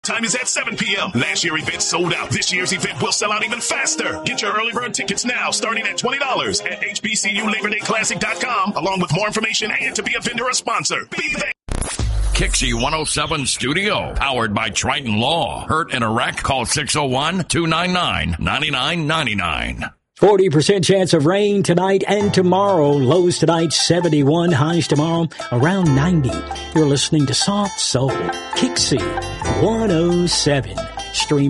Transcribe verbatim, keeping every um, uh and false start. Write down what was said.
Time is at seven p.m. Last year's event sold out. This year's event will sell out even faster. Get your early bird tickets now, starting at twenty dollars at H B C U Labor Day Classic dot com, along with more information and to be a vendor or sponsor. Be there. Kixie one oh seven Studio, powered by Triton Law. Hurt in a wreck? Call six oh one, two nine nine, nine nine nine nine. forty percent chance of rain tonight and tomorrow. Lows tonight, seventy-one. Highs tomorrow, around ninety. You're listening to Soft Soul, Kixie one oh seven. Stream